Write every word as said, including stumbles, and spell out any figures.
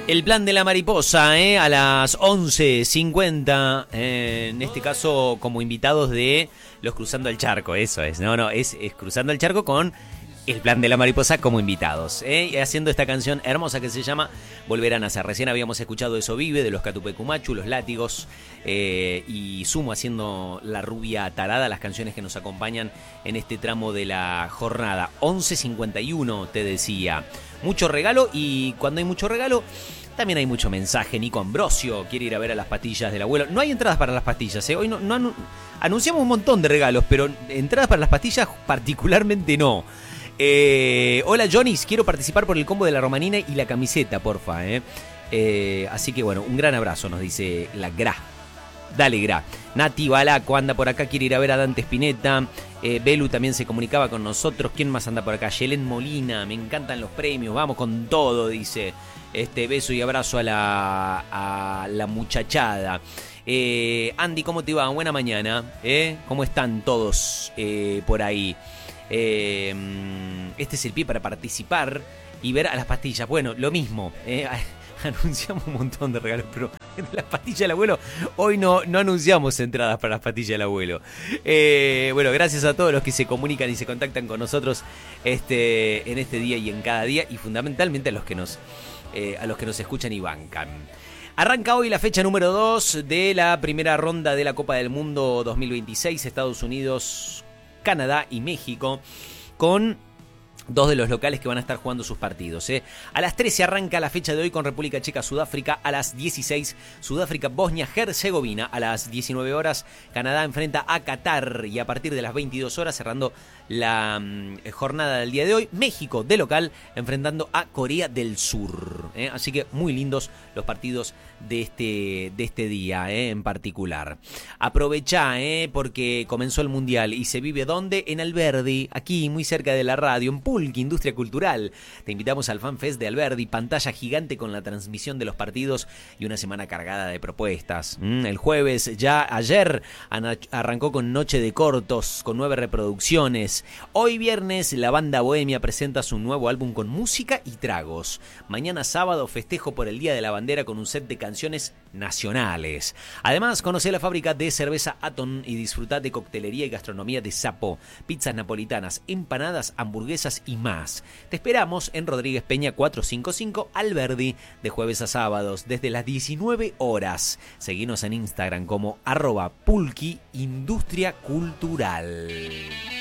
El plan de la mariposa, ¿eh? A las once cincuenta, eh, en este caso como invitados de los Cruzando el Charco, eso es, no, no, es, es Cruzando el Charco con el plan de la mariposa como invitados, ¿eh? Y haciendo esta canción hermosa que se llama Volver a Nacer. Recién habíamos escuchado Eso Vive, de los Catupecumachu, Los Látigos, eh, y Sumo haciendo La Rubia Tarada, las canciones que nos acompañan en este tramo de la jornada. once cincuenta y uno, te decía. Mucho regalo, y cuando hay mucho regalo también hay mucho mensaje. Nico Ambrosio quiere ir a ver a las pastillas del abuelo. No hay entradas para las pastillas, ¿eh? Hoy no, no anu- anunciamos un montón de regalos, pero entradas para las pastillas particularmente no. Eh, hola Jonis, quiero participar por el combo de la romanina y la camiseta, porfa. ¿eh? Eh, así que bueno, un gran abrazo, nos dice la Gra. Dale, Gra. Nati Balaco anda por acá, quiere ir a ver a Dante Spinetta. Eh, Belu también se comunicaba con nosotros. ¿Quién más anda por acá? Yelen Molina, me encantan los premios, vamos con todo, dice. Este beso y abrazo a la, a la muchachada. Eh, Andy, ¿cómo te va? Buena mañana. ¿eh? ¿Cómo están todos eh, por ahí? Eh, este es el pie para participar y ver a las pastillas. Bueno, lo mismo. ¿eh? Anunciamos un montón de regalos, pero de las pastillas del abuelo hoy no, no anunciamos entradas para las pastillas del abuelo. Eh, bueno, gracias a todos los que se comunican y se contactan con nosotros este, en este día y en cada día, y fundamentalmente a los que nos, eh, a los que nos escuchan y bancan. Arranca hoy la fecha número dos de la primera ronda de la Copa del Mundo dos mil veintiséis, Estados Unidos, Canadá y México, con dos de los locales que van a estar jugando sus partidos. ¿eh? A las trece arranca la fecha de hoy con República Checa, Sudáfrica. A las dieciséis, Sudáfrica, Bosnia, Herzegovina. A las diecinueve horas, Canadá enfrenta a Qatar. Y a partir de las veintidós horas, cerrando la um, jornada del día de hoy, México de local enfrentando a Corea del Sur. ¿eh? Así que muy lindos los partidos de este, de este día ¿eh? en particular. Aprovechá, ¿eh? porque comenzó el Mundial y se vive ¿dónde? En Alberdi, aquí muy cerca de la radio, en Pulqui, Industria Cultural. Te invitamos al FanFest de Alberdi, pantalla gigante con la transmisión de los partidos y una semana cargada de propuestas. Mm, el jueves, ya ayer, arrancó con Noche de Cortos, con nueve reproducciones. Hoy viernes, la banda Bohemia presenta su nuevo álbum con música y tragos. Mañana sábado, festejo por el Día de la Bandera con un set de canciones nacionales. Además, conoce la fábrica de cerveza Aton y disfruta de coctelería y gastronomía de Sapo, pizzas napolitanas, empanadas, hamburguesas y más. Te esperamos en Rodríguez Peña cuatrocientos cincuenta y cinco, Alberdi, de jueves a sábados, desde las diecinueve horas. Seguinos en Instagram como arroba Pulqui Industria Cultural.